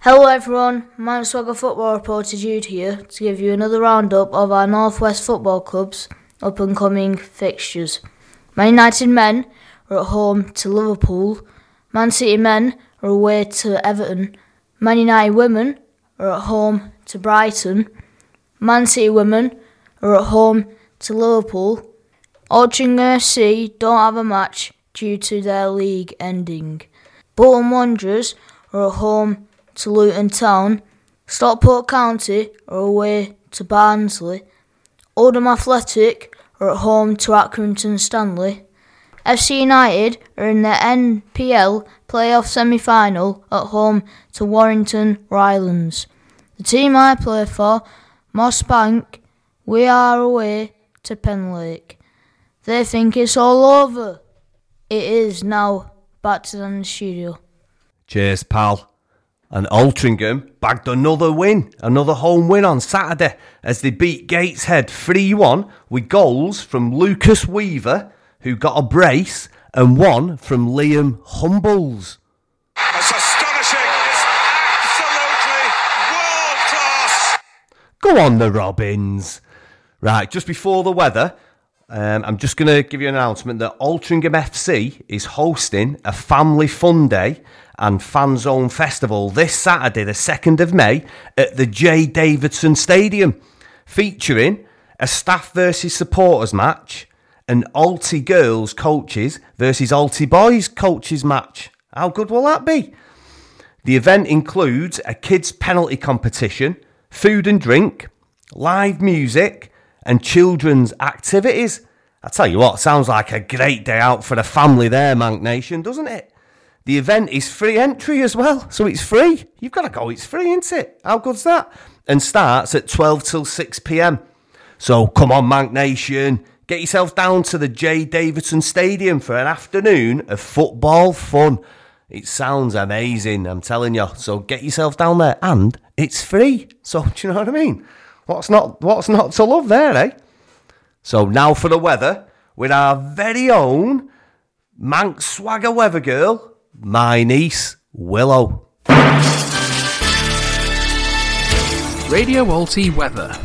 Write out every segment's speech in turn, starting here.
Hello everyone, Mount Swagger Football Reporter Jude here to give you another roundup of our North West Football Club's up and coming fixtures. Man United men are at home to Liverpool, Man City men are away to Everton, Man United women are at home to Brighton, Man City women are at home to Liverpool. Altrincham FC don't have a match due to their league ending. Bolton Wanderers are at home to Luton Town, Stockport County are away to Barnsley, Oldham Athletic are at home to Accrington Stanley, FC United are in the NPL playoff semi-final at home to Warrington Rylands. The team I play for, Moss Bank, we are away to Penlake. They think it's all over. It is now. Back to them in the studio. Cheers, pal. And Altrincham bagged another win, another home win on Saturday as they beat Gateshead 3-1 with goals from Lucas Weaver, who got a brace, and one from Liam Humbles. That's astonishing. It's absolutely world class. Go on, the Robins. Right, just before the weather, I'm just going to give you an announcement that Altrincham FC is hosting a family fun day and fan zone festival this Saturday, the 2nd of May, at the J. Davidson Stadium, featuring a staff versus supporters match, an Alty girls coaches versus Alty boys coaches match. How good will that be? The event includes a kids penalty competition, food and drink, live music, and children's activities. I tell you what, sounds like a great day out for the family there, Manc Nation, doesn't it? The event is free entry as well, so it's free. You've got to go, it's free, isn't it? How good's that? And starts at 12 till 6 p.m. So come on, Manc Nation, get yourself down to the J. Davidson Stadium for an afternoon of football fun. It sounds amazing, I'm telling you. So get yourself down there, and it's free. So do you know what I mean? What's not to love there, eh? So now for the weather with our very own Manc Swagger weather girl, my niece Willow. Radio Alty weather.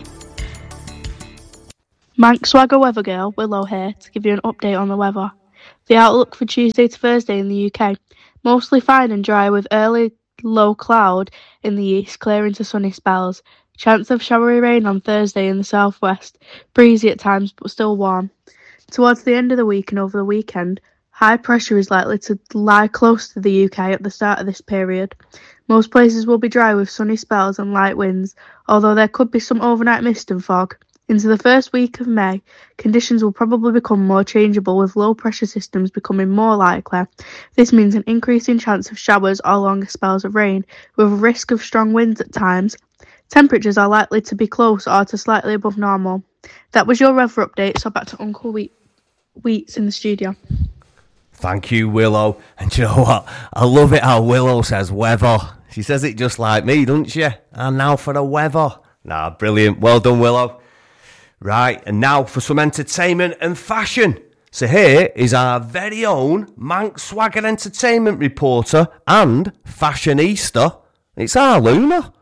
Manc Swagger weather girl Willow here to give you an update on the weather. The outlook for Tuesday to Thursday in the UK: mostly fine and dry with early low cloud in the east, clear into sunny spells. Chance of showery rain on Thursday in the southwest, breezy at times but still warm. Towards the end of the week and over the weekend, high pressure is likely to lie close to the UK at the start of this period. Most places will be dry with sunny spells and light winds, although there could be some overnight mist and fog. Into the first week of May, conditions will probably become more changeable with low pressure systems becoming more likely. This means an increasing chance of showers or longer spells of rain, with a risk of strong winds at times. Temperatures are likely to be close or to slightly above normal. That was your weather update, so back to Uncle Wheats in the studio. Thank you, Willow. And do you know what? I love it how Willow says weather. She says it just like me, doesn't she? And now for the weather. Nah, brilliant. Well done, Willow. Right, and now for some entertainment and fashion. So here is our very own Manc Swagger entertainment reporter and fashionista. It's our Luna.